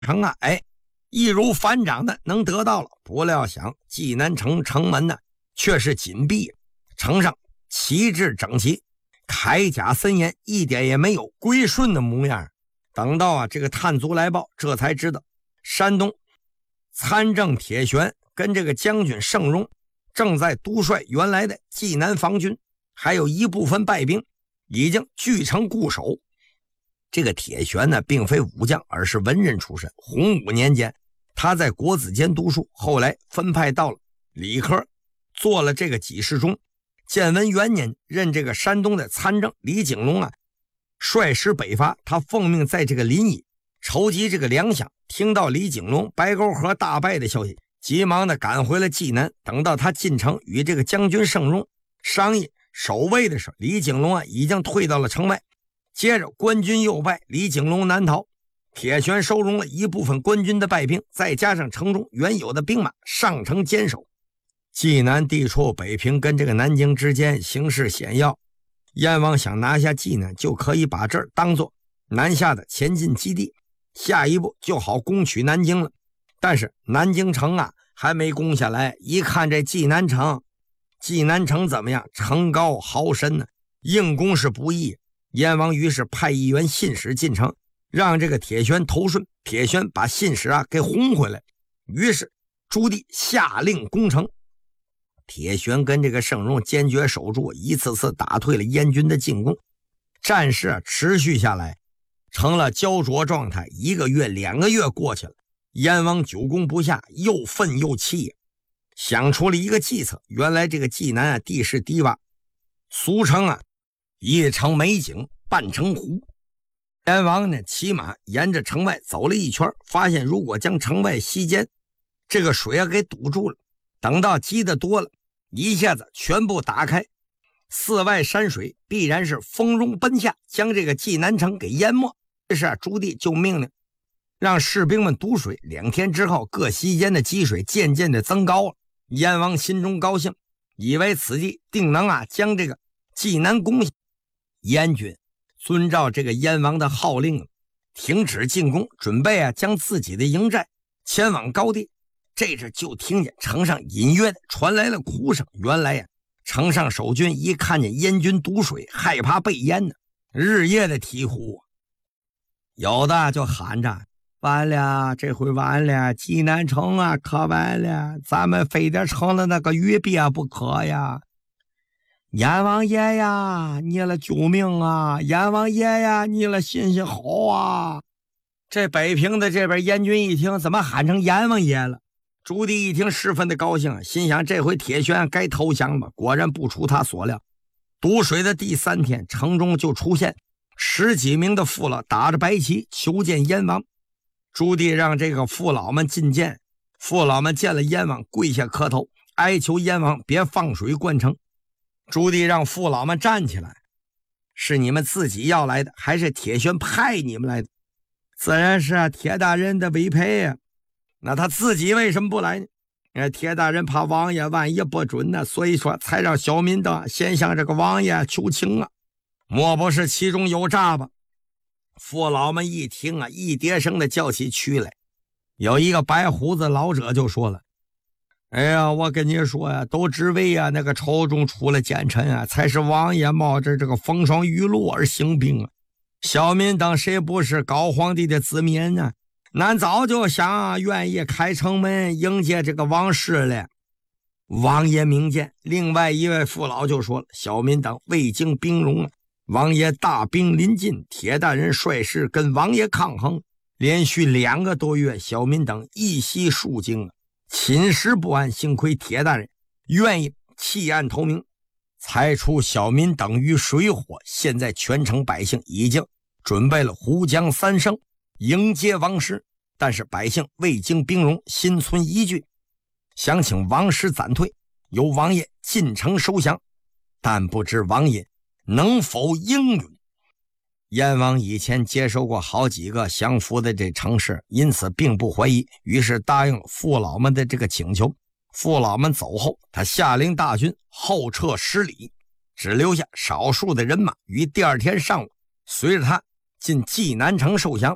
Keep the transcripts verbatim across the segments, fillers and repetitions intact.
城啊，哎，易如反掌的能得到了。不料想济南城城门呢却是紧闭，城上旗帜整齐，铠甲森严，一点也没有归顺的模样。等到啊这个探卒来报，这才知道山东参政铁旋跟这个将军盛荣正在督率原来的济南防军，还有一部分败兵已经据城固守。这个铁旋呢并非武将，而是文人出身。洪武年间他在国子监读书，后来分派到了理科，做了这个给事中。建文元年任这个山东的参政，李景龙啊率师北伐，他奉命在这个临沂筹集这个粮饷。听到李景龙白沟河大败的消息，急忙的赶回了济南。等到他进城与这个将军盛荣商议守卫的时候，李景龙啊已经退到了城外。接着官军又败，李景龙南逃，铁旋收容了一部分官军的败兵，再加上城中原有的兵马上城坚守。济南地处北平跟这个南京之间，形势险要，燕王想拿下济南，就可以把这儿当作南下的前进基地，下一步就好攻取南京了。但是南京城啊还没攻下来，一看这济南城，济南城怎么样？城高壕深呢，硬攻是不易。燕王于是派一员信使进城，让这个铁旋投顺。铁旋把信使啊给轰回来。于是朱棣下令攻城。铁旋跟这个盛荣坚决守住，一次次打退了燕军的进攻。战事啊持续下来，成了焦灼状态。一个月两个月过去了，燕王久攻不下，又愤又气，想出了一个计策。原来这个济南啊地势低洼，俗称啊一城美景半城湖。燕王呢骑马沿着城外走了一圈，发现如果将城外西间这个水啊给堵住了，等到积得多了，一下子全部打开，四外山水必然是蜂拥奔下，将这个济南城给淹没。于是啊朱棣就命令让士兵们堵水。两天之后，各溪间的积水渐渐的增高了。燕王心中高兴，以为此计定能啊将这个济南攻下。燕军遵照这个燕王的号令，停止进攻，准备啊将自己的营寨前往高地。这时就听见城上隐约的传来了哭声。原来呀、啊，城上守军一看见燕军堵水，害怕被淹呢，日夜的啼哭。有的就喊着：完了，这回完了，济南城啊可完了，咱们非得成了那个鱼鳖不可呀！阎王爷呀，你了救命啊！阎王爷呀，你了信息好啊！这北平的这边燕军一听，怎么喊成阎王爷了？朱棣一听十分的高兴，心想这回铁旋该投降了。果然不出他所料，堵水的第三天，城中就出现十几名的父老打着白旗求见燕王。朱棣让这个父老们觐见，父老们见了燕王，跪下磕头，哀求燕王别放水灌城。朱棣让父老们站起来，是你们自己要来的，还是铁旋派你们来的？自然是啊，铁大人的委派啊。那他自己为什么不来呢？呃，铁大人怕王爷万一不准呢，所以说才让小民的先向这个王爷求情啊，莫不是其中有诈吧？父老们一听啊，一叠声的叫起屈来。有一个白胡子老者就说了：哎呀，我跟你说呀，都只为啊那个朝中出了奸臣啊，才是王爷冒着这个风霜雨露而行兵啊。小民等谁不是高皇帝的子民呢？俺早就想、啊、愿意开城门迎接这个王室了。王爷明鉴。另外一位父老就说了：小民等未经兵戎啊，王爷大兵临近，铁大人率师跟王爷抗衡，连续两个多月，小民等一息数惊啊，寝食不安。幸亏铁大人愿意弃暗投明，才除小民等于水火。现在全城百姓已经准备了胡将三升迎接王师，但是百姓未经兵戎，心存疑惧，想请王师暂退，由王爷进城收降，但不知王爷能否应允。燕王以前接受过好几个降服的这城市，因此并不怀疑，于是答应了父老们的这个请求。父老们走后，他下令大军后撤十里，只留下少数的人马于第二天上午随着他进济南城受降。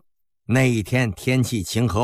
那一天天气晴和。